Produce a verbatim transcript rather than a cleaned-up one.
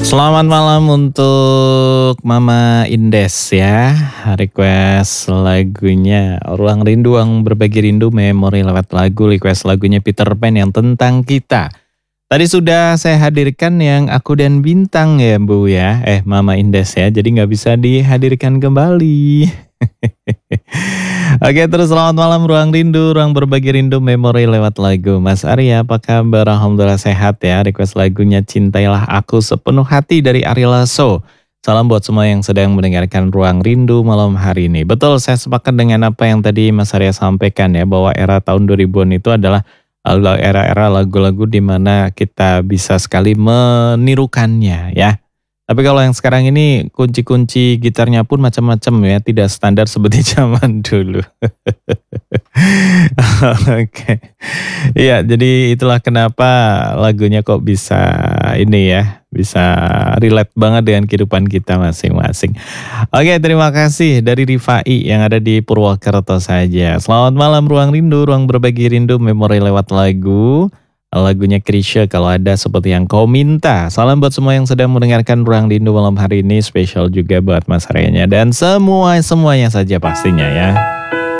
Selamat malam untuk Mama Indes ya. Request lagunya Ruang Rindu, Ruang Berbagi Rindu, Memori lewat lagu. Request lagunya Peter Pan yang Tentang Kita. Tadi sudah saya hadirkan yang Aku dan Bintang ya Bu ya. Eh Mama Indes ya, jadi nggak bisa dihadirkan kembali. Oke, terus selamat malam Ruang Rindu, Ruang Berbagi Rindu, Memori lewat lagu. Mas Arya, apa kabar? Alhamdulillah sehat ya. Request lagunya Cintailah Aku Sepenuh Hati dari Ari Lasso. Salam buat semua yang sedang mendengarkan Ruang Rindu malam hari ini. Betul, saya sepakat dengan apa yang tadi Mas Arya sampaikan ya, bahwa era tahun dua ribuan itu adalah era-era lagu-lagu di mana kita bisa sekali menirukannya ya. Tapi kalau yang sekarang ini kunci-kunci gitarnya pun macam-macam ya, tidak standar seperti zaman dulu. Oke. Iya, jadi itulah kenapa lagunya kok bisa ini ya, bisa relate banget dengan kehidupan kita masing-masing. Oke, terima kasih dari Rifai yang ada di Purwokerto saja. Selamat malam Ruang Rindu, Ruang Berbagi Rindu, Memori lewat lagu. Lagunya Krisya kalau ada seperti yang kau minta. Salam buat semua yang sedang mendengarkan Ruang Rindu malam hari ini. Spesial juga buat Mas Aryanya dan semua-semuanya saja pastinya ya.